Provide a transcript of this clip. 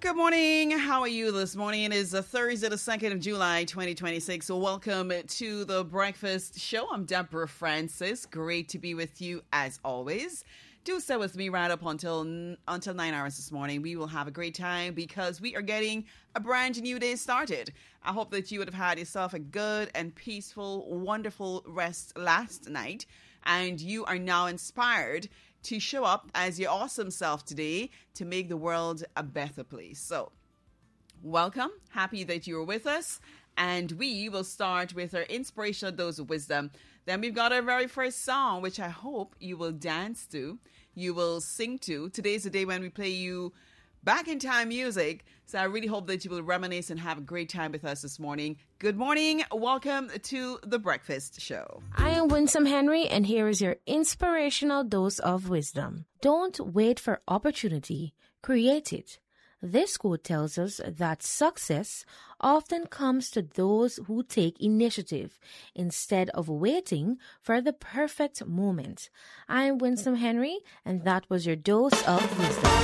Good morning. How are you this morning? It is Thursday, the 2nd of July, 2026. So welcome to the Breakfast Show. I'm Deborah Francis. Great to be with you as always. Do stay with me right up until 9 hours this morning. We will have a great time because we are getting a brand new day started. I hope that you would have had yourself a good and peaceful, wonderful rest last night, and you are now inspired to show up as your awesome self today to make the world a better place. So, welcome. Happy that you are with us. And we will start with our inspirational dose of wisdom. Then we've got our very first song, which I hope you will dance to, you will sing to. Today's the day when we play you back in time music. So I really hope that you will reminisce and have a great time with us this morning. Good morning. Welcome to The Breakfast Show. I am Winsome Henry, and here is your inspirational dose of wisdom. Don't wait for opportunity. Create it. This quote tells us that success often comes to those who take initiative instead of waiting for the perfect moment. I'm Winsome Henry, and that was your dose of wisdom.